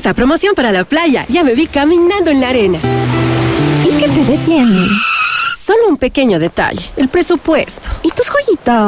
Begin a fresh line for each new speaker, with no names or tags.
Esta promoción para la playa. Ya me vi caminando en la arena.
¿Y qué te detiene?
Solo un pequeño detalle. El presupuesto.
¿Y tus joyitas?